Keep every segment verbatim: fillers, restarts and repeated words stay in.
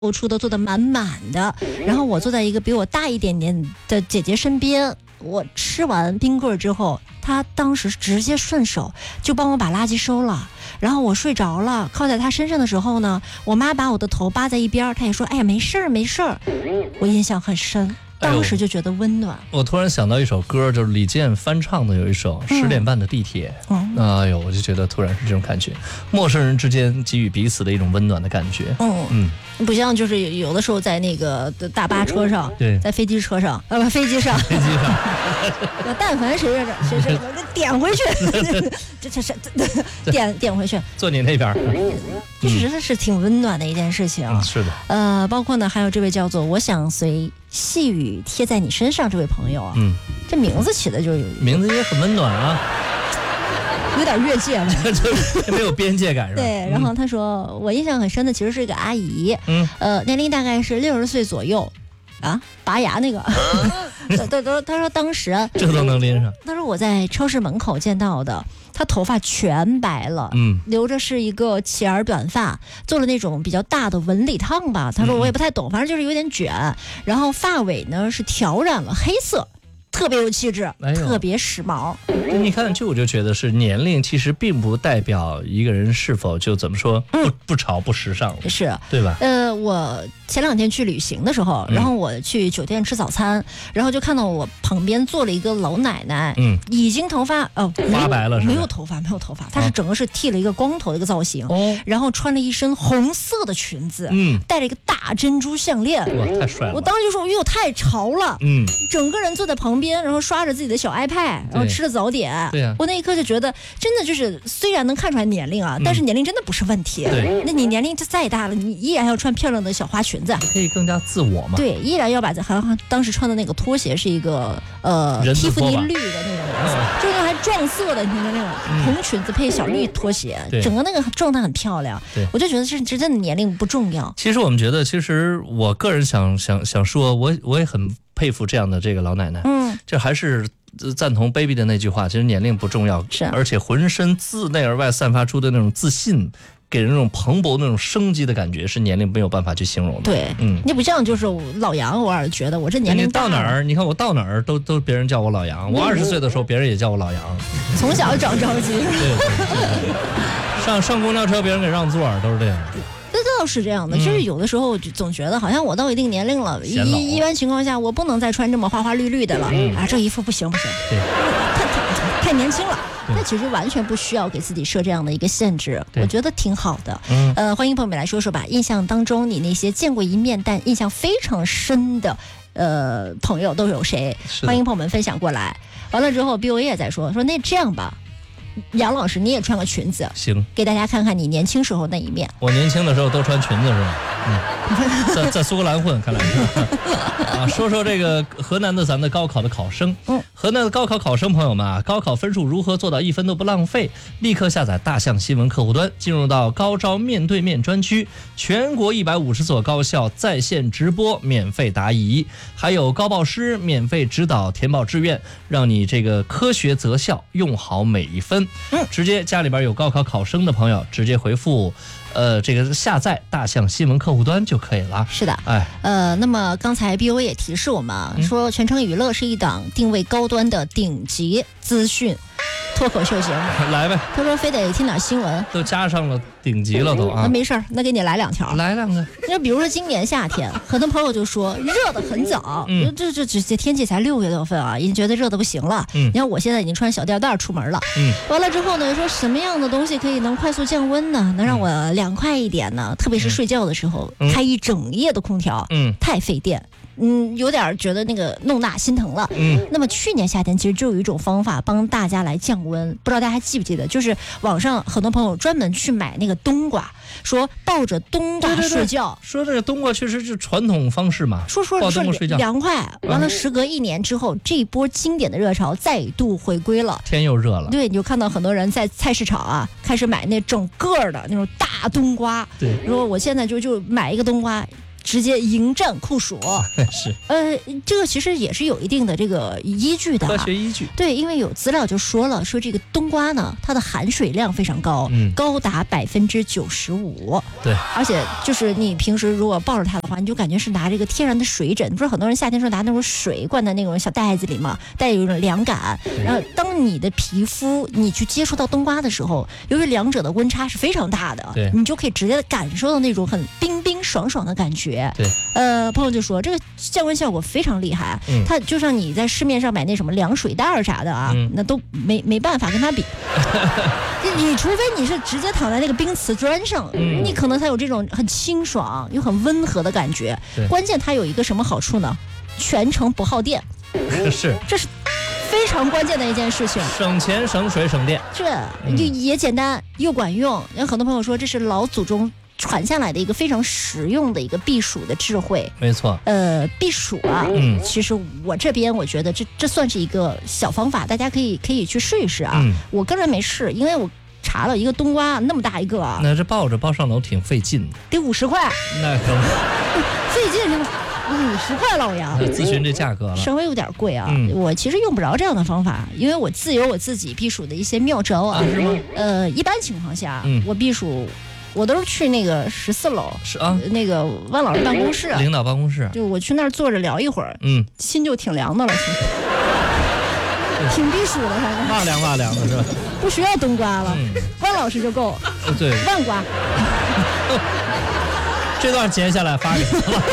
付出的做得满满的，然后我坐在一个比我大一点点的姐姐身边，我吃完冰棍之后，她当时直接顺手就帮我把垃圾收了，然后我睡着了，靠在她身上的时候呢，我妈把我的头扒在一边，她也说哎呀没事儿没事儿，我印象很深，当时就觉得温暖。 哎、我突然想到一首歌，就是李健翻唱的，有一首《十点半的地铁》。嗯，哎呦，我就觉得突然是这种感觉，陌生人之间给予彼此的一种温暖的感觉。 嗯嗯，不像就是有的时候在那个大巴车上， 对， 在飞机车上，呃不，飞机上， 飞机上， 但凡谁谁谁点回去，这这这点点回去， 坐你那边， 这实在是挺温暖的一件事情。 嗯，是的。 呃，包括呢，还有这位叫做我想随细雨贴在你身上这位朋友啊，嗯，这名字起的就有名字也很温暖啊。 有点越界了， 就是没有边界感是吧？ 对，然后他说、嗯、我印象很深的其实是一个阿姨，嗯，呃，年龄大概是六十岁左右，啊，拔牙那个，他他他说当时这都能拎上。 他说我在超市门口见到的，他头发全白了，嗯，留着是一个齐耳短发，做了那种比较大的纹理烫吧。他说我也不太懂，反正就是有点卷，然后发尾呢是挑染了黑色。特别有气质、哎，特别时髦。 你看，就我就觉得是年龄，其实并不代表一个人是否就怎么说不、嗯、不潮不时尚， 是对吧？ 呃，我前两天去旅行的时候，然后我去酒店吃早餐，嗯、然后就看到我旁边坐了一个老奶奶，嗯，已经头发哦花白了是吧？ 没有头发，没有头发，她是整个是剃了一个光头的一个造型，哦，然后穿了一身红色的裙子，嗯，戴了一个大珍珠项链， 哇，太帅了！ 我当时就说，哟，太潮了，嗯，整个人坐在旁边。然后刷着自己的小 iPad， 然后吃着早点， 对呀、啊， 我那一刻就觉得，真的就是虽然能看出来年龄啊，嗯、但是年龄真的不是问题。 对， 那你年龄再大了，你依然要穿漂亮的小花裙子， 可以更加自我嘛。 对，依然要把好像当时穿的那个拖鞋是一个呃蒂芙尼绿的那种颜色，哦、就是还撞色的，你看那种红裙子配小绿拖鞋，嗯、整个那个状态很漂亮。 对， 我就觉得是真的年龄不重要。 其实我们觉得，其实我个人想想想说，我我也很佩服这样的这个老奶奶。嗯，这还是。赞同 baby 的那句话，其实年龄不重要， 是， 而且浑身自内而外散发出的那种自信，给人那种蓬勃那种生机的感觉，是年龄没有办法去形容的。 对，嗯，你不像就是老杨，偶尔觉得我这年龄大你到哪儿，你看我到哪儿都都别人叫我老杨，我二十岁的时候别人也叫我老杨， 从小长着急。 对对对，上上公交车别人给让座都是这样。 这倒是这样的，就是、嗯、有的时候总觉得好像我到一定年龄了，一一般情况下我不能再穿这么花花绿绿的了、嗯、啊，这衣服不行不行， 对， 太太太年轻了。那其实完全不需要给自己设这样的一个限制，我觉得挺好的。嗯，呃，欢迎朋友们来说说吧，印象当中你那些见过一面但印象非常深的呃朋友都有谁？欢迎朋友们分享过来。完了之后 B O A 也在说说那这样吧。杨老师，你也穿个裙子， 行， 给大家看看你年轻时候那一面。 我年轻的时候都穿裙子是吧？嗯，在在苏格兰混，看来是啊。说说这个河南的咱的高考的考生，嗯，河南的高考考生朋友们啊，高考分数如何做到一分都不浪费？立刻下载大象新闻客户端，进入到高招面对面专区，全国一百五十所高校在线直播，免费答疑，还有高报师免费指导填报志愿，让你这个科学择校，用好每一分。嗯，直接家里边有高考考生的朋友，直接回复，呃，这个下载大象新闻客户端就可以了。 是的，哎，呃，那么刚才 B O A 也提示我们啊，嗯、说全程娱乐是一档定位高端的顶级资讯脱口秀节目。 来呗， 他说非得听点新闻， 都加上了顶级了都啊。 那没事儿，那给你来两条， 来两个。 那比如说今年夏天，很多朋友就说热得很早，嗯，这这这这天气才六月多份啊，已经觉得热得不行了。嗯，你看我现在已经穿小吊带出门了。嗯，完了之后呢，说什么样的东西可以能快速降温呢？能让我凉快一点呢？特别是睡觉的时候，嗯、开一整夜的空调，嗯，太费电。嗯，有点觉得那个弄大心疼了。嗯，那么去年夏天其实就有一种方法帮大家来降温，不知道大家还记不记得？就是网上很多朋友专门去买那个冬瓜，说抱着冬瓜睡觉。 对对对，说这个冬瓜确实是传统方式嘛， 说说抱冬瓜睡觉凉快。完了，时隔一年之后，这一波经典的热潮再度回归了， 天又热了。 对，你就看到很多人在菜市场啊开始买那整个的那种大冬瓜。对，说我现在就就买一个冬瓜。 直接迎战酷暑。 是， 呃，这个其实也是有一定的这个依据的、啊， 科学依据。 对，因为有资料就说了，说这个冬瓜呢，它的含水量非常高，嗯、高达百分之九十五。 对， 而且就是你平时如果抱着它的话，你就感觉是拿这个天然的水枕。不是很多人夏天说拿那种水灌在那种小袋子里嘛，带有一种凉感。然后当你的皮肤你去接触到冬瓜的时候，由于两者的温差是非常大的， 对， 你就可以直接的感受到那种很冰冰爽爽的感觉。 对， 呃，朋友就说这个降温效果非常厉害，嗯、它就像你在市面上买那什么凉水袋啥的啊，嗯、那都没没办法跟它比。你除非你是直接躺在那个冰瓷砖上，嗯、你可能才有这种很清爽又很温和的感觉。关键它有一个什么好处呢？全程不耗电。 是， 这是非常关键的一件事情， 省钱省水省电， 这也也简单又管用。有很多朋友说这是老祖宗传下来的一个非常实用的一个避暑的智慧。 没错， 呃，避暑啊，嗯，其实我这边我觉得这这算是一个小方法，大家可以可以去试一试啊。嗯、我个人没试，因为我查了一个冬瓜那么大一个啊， 那这抱着抱上楼挺费劲的， 得五十块， 那可费劲是吧？五十块老杨， 咨询这价格了， 稍微有点贵啊。嗯、我其实用不着这样的方法，因为我自有我自己避暑的一些妙招啊。是吗？呃，一般情况下，嗯、我避暑，我都是去那个十四楼， 是啊， 那个万老师办公室， 领导办公室， 就我去那儿坐着聊一会儿，嗯，心就挺凉的了，其实挺避暑的，反正哇凉哇凉的是吧？ 不需要冬瓜了，嗯、万老师就够。 呃，对， 万瓜。 这段截下来发给他了。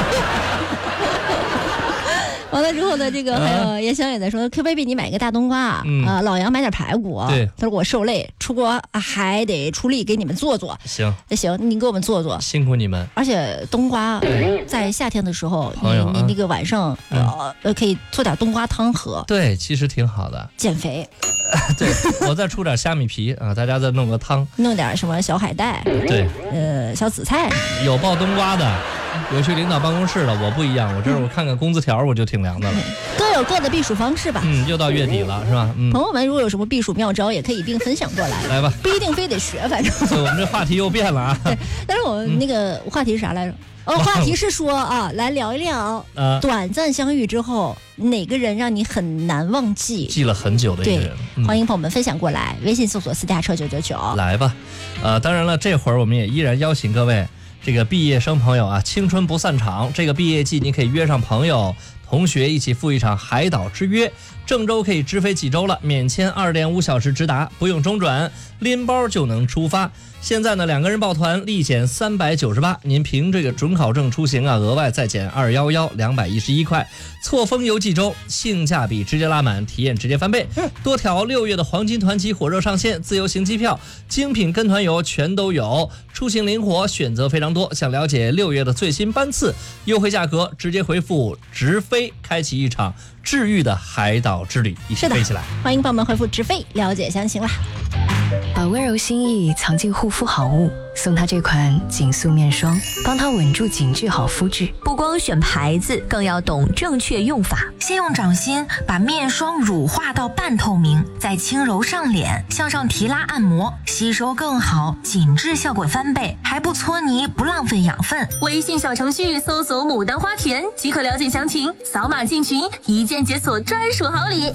完了之后呢，这个还有叶香也在说 ，Q baby 你买个大冬瓜啊，嗯、啊老杨买点排骨啊。 对， 他说我受累，出国还得出力给你们做做。 行， 那行，你给我们做做， 辛苦你们。 而且冬瓜在夏天的时候，你你那个晚上呃呃可以做点冬瓜汤喝。 对，其实挺好的， 减肥。 对，我再出点虾米皮啊，大家再弄个汤， 弄点什么小海带， 对， 呃小紫菜， 有爆冬瓜的。有去领导办公室的，我不一样，我这儿我看看工资条我就挺凉的了。 各有各的避暑方式吧。 嗯，又到月底了，是吧？嗯， 朋友们如果有什么避暑妙招，也可以一并分享过来。 来吧， 不一定非得学，反正。 对，我们这话题又变了啊。 对，但是我们那个话题是啥来着？哦，话题是说啊，来聊一聊短暂相遇之后，哪个人让你很难忘记， 记了很久的一个人。 嗯、欢迎朋友们分享过来，微信搜索私家车九九九。 来吧，呃，当然了，这会儿我们也依然邀请各位。这个毕业生朋友啊，青春不散场。这个毕业季，你可以约上朋友、同学一起赴一场海岛之约。郑州可以直飞济州了，免签二点五小时直达，不用中转，拎包就能出发。现在呢，两个人报团立减三百九十八，您凭这个准考证出行啊，额外再减二幺幺两百一十一块。错峰游济州，性价比直接拉满，体验直接翻倍。多条六月的黄金团期火热上线，自由行机票、精品跟团游全都有，出行灵活，选择非常多。想了解六月的最新班次、优惠价格，直接回复直飞，开启一场治愈的海岛之旅，一起飞起来。 欢迎帮我们回复直飞，了解详情啦。 把温柔心意藏进护肤好物，送他这款紧塑面霜，帮他稳住紧致好肤质。 不光选牌子，更要懂正确用法。先用掌心把面霜乳化到半透明，再轻柔上脸，向上提拉按摩，吸收更好，紧致效果翻倍，还不搓泥，不浪费养分。 微信小程序搜索牡丹花田即可了解详情，扫码进群，一键解锁专属好礼。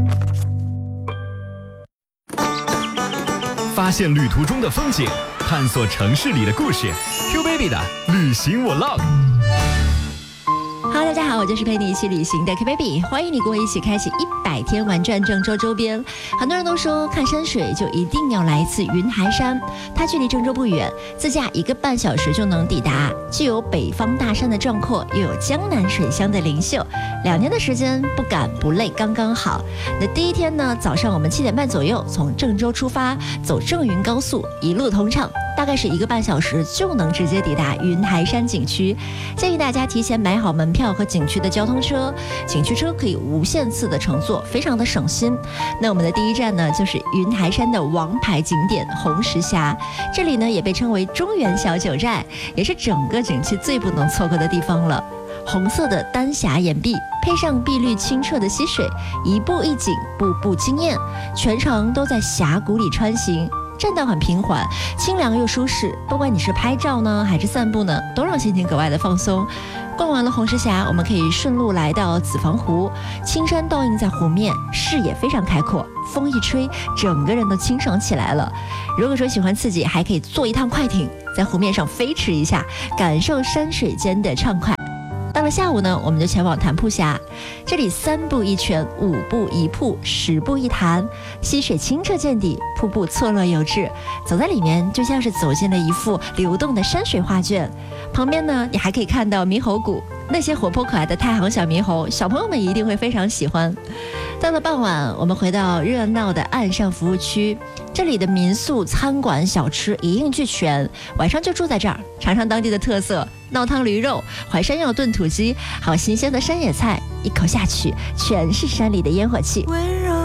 发现旅途中的风景，探索城市里的故事。Q baby 的旅行我 love。 哈喽，大家好，我就是陪你一起旅行的 Q baby， 欢迎你跟我一起开启一百天玩转郑州周边。很多人都说看山水就一定要来一次云台山，它距离郑州不远，自驾一个半小时就能抵达，既有北方大山的壮阔，又有江南水乡的灵秀，两年的时间不赶不累刚刚好。那第一天呢，早上我们七点半左右从郑州出发，走郑云高速一路通畅，大概是一个半小时就能直接抵达云台山景区。建议大家提前买好门票和景区的交通车，景区车可以无限次的乘坐，非常的省心。那我们的第一站呢，就是云台山的王牌景点红石峡，这里呢也被称为中原小九寨，也是整个景区最不能错过的地方了。红色的丹霞岩壁配上碧绿清澈的溪水，一步一景，步步惊艳，全程都在峡谷里穿行。 栈道很平缓，清凉又舒适，不管你是拍照呢还是散步呢，都让心情格外的放松。逛完了红石峡，我们可以顺路来到子房湖，青山倒映在湖面，视野非常开阔，风一吹，整个人都清爽起来了。如果说喜欢刺激，还可以坐一趟快艇，在湖面上飞驰一下，感受山水间的畅快。到了下午呢，我们就前往潭铺峡，这里三步一泉，五步一瀑，十步一潭，溪水清澈见底，瀑布错落有致，走在里面就像是走进了一幅流动的山水画卷。旁边呢，你还可以看到猕猴谷，那些活泼可爱的太行小猕猴，小朋友们一定会非常喜欢。到了傍晚，我们回到热闹的岸上服务区，这里的民宿、餐馆、小吃一应俱全，晚上就住在这儿，尝尝当地的特色闹汤驴肉、淮山药炖土鸡，还有新鲜的山野菜，一口下去全是山里的烟火气。温柔